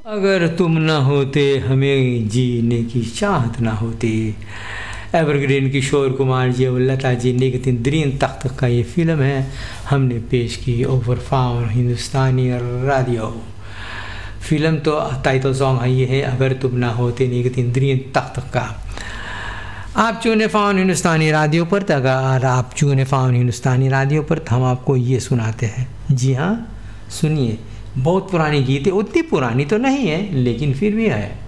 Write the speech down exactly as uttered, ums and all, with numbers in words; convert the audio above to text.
अगर तुम ना होते हमें जीने की चाहत ना होती। एवरग्रीन किशोर कुमार जी और लता जी निगतिन द्रीन तख्त का ये फिल्म है, हमने पेश की ओवर फाउंड हिंदुस्तानी रेडियो। फिल्म तो टाइटल सॉन्ग है ये है, अगर तुम ना होते निगतिन द्रीन तख्त का। आप चुने फाउंड हिंदुस्तानी रेडियो पर, अगर आप चुने फाउंड हिंदुस्तानी रेडियो पर हम आपको ये सुनाते हैं। जी हाँ, सुनिए, बहुत पुरानी गीत है, उतनी पुरानी तो नहीं है लेकिन फिर भी है।